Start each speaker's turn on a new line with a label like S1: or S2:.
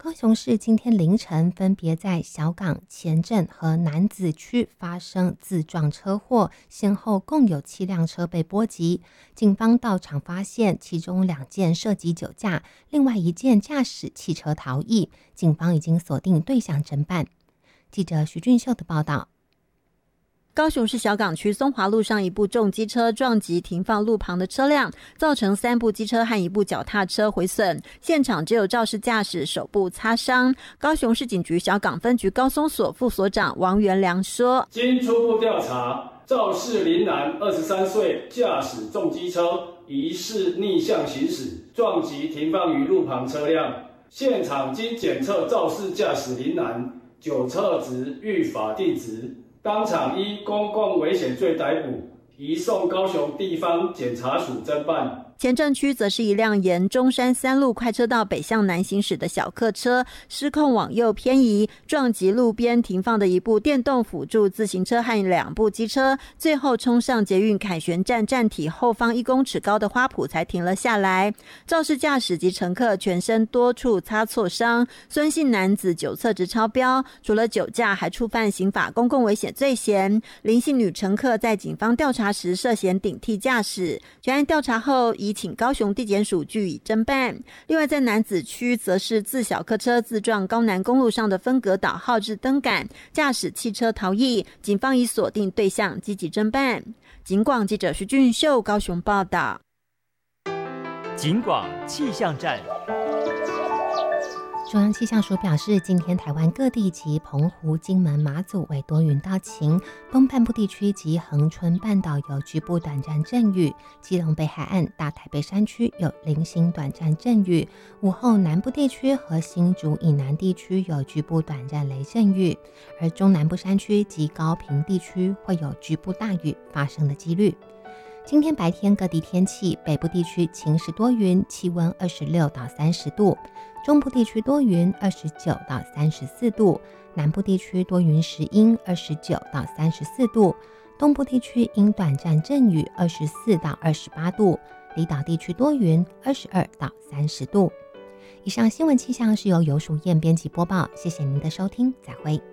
S1: 高雄市今天凌晨分别在小港、前镇和楠梓区发生自撞车祸，先后共有7辆车被波及。警方到场发现，其中2件涉及酒驾，另外1件驾驶汽车逃逸。警方已经锁定对象侦办。记者徐俊秀的报道。
S2: 高雄市小港区松华路上，一部重机车撞击停放路旁的车辆，造成3部机车和1部脚踏车毁损，现场只有肇事驾驶手部擦伤。高雄市警局小港分局高松所副所长王元良说：
S3: 经初步调查，肇事林男23岁，驾驶重机车疑似逆向行驶，撞击停放于路旁车辆。现场经检测肇事驾驶林男酒测值逾法定值，当场依公共危险罪逮捕，移送高雄地方检察署侦办。
S2: 前镇区则是一辆沿中山3路快车道北向南行驶的小客车失控往右偏移，撞击路边停放的一部电动辅助自行车和2部机车，最后冲上捷运凯旋站站体后方1公尺高的花圃才停了下来。肇事驾驶及乘客全身多处擦挫伤，孙姓男子酒测值超标，除了酒驾还触犯刑法公共危险罪嫌。林姓女乘客在警方调查时涉嫌顶替驾驶，全案调查后移请高雄地检署据以侦办。另外在楠梓区则是自小客车自撞高南公路上的分隔岛号志灯杆，驾驶汽车逃逸，警方已锁定对象积极侦办。警广记者徐俊秀高雄报道。
S4: 警广气象站。
S1: 中央气象署表示，今天台湾各地及澎湖、金门、马祖为多云到晴，东半部地区及恒春半岛有局部短暂阵雨，基隆北海岸、大台北山区有零星短暂阵雨，午后南部地区和新竹以南地区有局部短暂雷阵雨，而中南部山区及高屏地区会有局部大雨发生的几率。今天白天各地天气，北部地区晴时多云，气温26到30度，中部地区多云29到34度，南部地区多云时阴29到34度，东部地区因短暂阵雨24到28度，离岛地区多云22到30度。以上新闻气象是由游淑燕编辑播报，谢谢您的收听，再会。